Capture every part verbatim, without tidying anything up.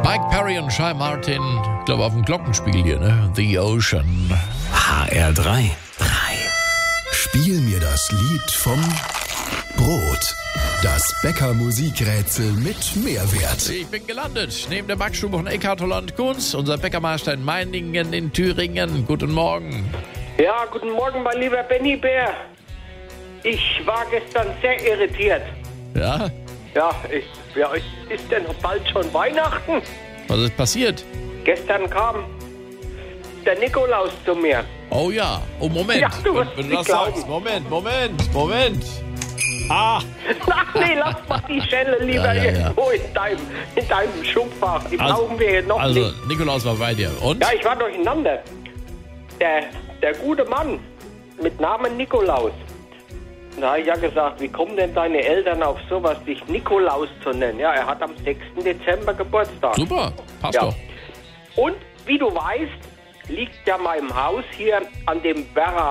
Mike Perry und Shy Martin, ich glaube auf dem Glockenspiel hier, ne? The Ocean. H R drei. Spiel mir das Lied vom Brot. Das Bäcker-Musikrätsel mit Mehrwert. Ich bin gelandet neben der Backstube von Eckhard Holland Kunz, unser Bäckermeister in Meiningen in Thüringen. Guten Morgen. Ja, guten Morgen, mein lieber Benny Bär. Ich war gestern sehr irritiert. Ja? Ja, ich, ja, ist denn bald schon Weihnachten? Was ist passiert? Gestern kam der Nikolaus zu mir. Oh ja, oh Moment. Ja, du wirst Wenn du das nicht glauben. sagst. Moment, Moment, Moment. Ah, Ach nee, lass mal die Schelle lieber Ja, ja, ja. irgendwo in deinem, in deinem Schubfach. Die Also- brauchen wir jetzt noch also nicht. Nikolaus war bei dir. Und? Ja, ich war durcheinander. Der, der gute Mann mit Namen Nikolaus. Da habe ich ja gesagt, wie kommen denn deine Eltern auf sowas, dich Nikolaus zu nennen? Ja, er hat am sechsten Dezember Geburtstag. Super, passt Ja. doch. Und wie du weißt, liegt ja mein Haus hier an dem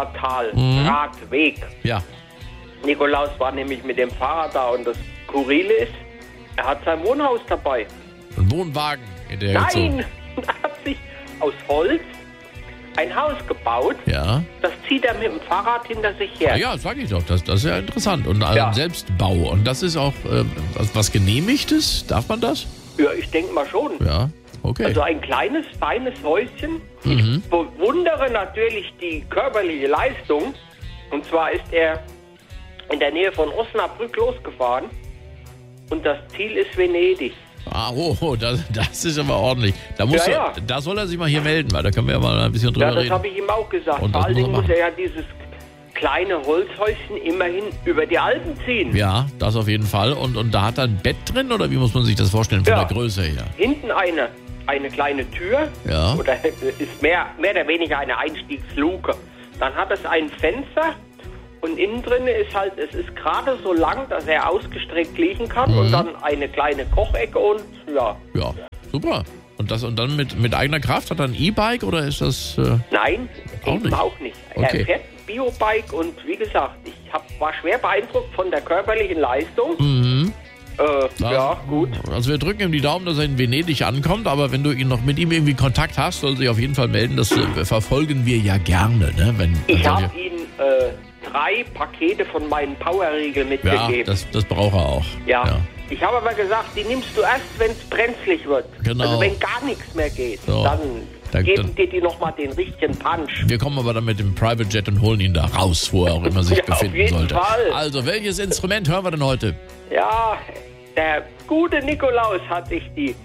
Werratal-Radweg. Ja. Nikolaus war nämlich mit dem Fahrrad da und das Skurrile ist, er hat sein Wohnhaus dabei. Ein Wohnwagen hinterhergezogen. Nein, er hat sich aus Holz ein Haus gebaut. Ja. Das zieht er mit dem Fahrrad hinter sich her. Ja, sag ich doch, das, das ist ja interessant. Und also Ja. ein Selbstbau. Und das ist auch äh, was, was Genehmigtes? Darf man das? Ja, ich denke mal schon. Ja, okay. Also ein kleines, feines Häuschen. Mhm. Ich bewundere natürlich die körperliche Leistung. Und zwar ist er in der Nähe von Osnabrück losgefahren. Und das Ziel ist Venedig. Ah, oh, oh, das, das ist aber ordentlich. Da, muss Ja, er, ja. da soll er sich mal hier melden, weil da können wir ja mal ein bisschen drüber Ja, das reden. habe ich ihm auch gesagt. Und Vor das allen muss er Dingen muss machen. er ja dieses kleine Holzhäuschen immerhin über die Alpen ziehen. Ja, das auf jeden Fall. Und, und da hat er ein Bett drin oder wie muss man sich das vorstellen von Ja. der Größe her? Hinten eine, eine kleine Tür. Ja. Oder ist mehr, mehr oder weniger eine Einstiegsluke. Dann hat es ein Fenster. Und innen drin ist halt, es ist gerade so lang, dass er ausgestreckt liegen kann. Mhm. Und dann eine kleine Kochecke und ja. Ja, super. Und das und dann mit, mit eigener Kraft? Hat er ein E-Bike oder ist das... Äh, Nein, Auch eben nicht. auch nicht. Okay. Er fährt Biobike und wie gesagt, ich hab, war schwer beeindruckt von der körperlichen Leistung. mhm. Äh, ja, gut. Also wir drücken ihm die Daumen, dass er in Venedig ankommt, aber wenn du ihn noch mit ihm irgendwie Kontakt hast, soll sich auf jeden Fall melden. Das äh, verfolgen wir ja gerne, ne? Wenn, wenn Ich solche- habe ihm äh, drei Pakete von meinen Powerriegeln Ja, mitgegeben. das, das braucht er auch. Ja. Ja. Ich habe aber gesagt, die nimmst du erst, wenn es brenzlig wird. Genau. Also wenn gar nichts mehr geht, So. dann Da- geben dann- dir die nochmal den richtigen Punch. Wir kommen aber dann mit dem Private Jet und holen ihn da raus, wo er auch immer sich Ja, auf befinden jeden sollte. Fall. Also, welches Instrument hören wir denn heute? Ja, der gute Nikolaus hat sich die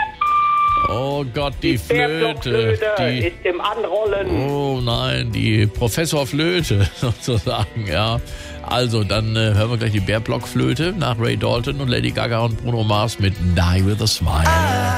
Oh Gott, die Flöte. Bärblockflöte Die, ist im Anrollen. oh nein, die Professor Flöte sozusagen, ja. Also, dann äh, hören wir gleich die Bärblockflöte nach Ray Dalton und Lady Gaga und Bruno Mars mit Die With A Smile.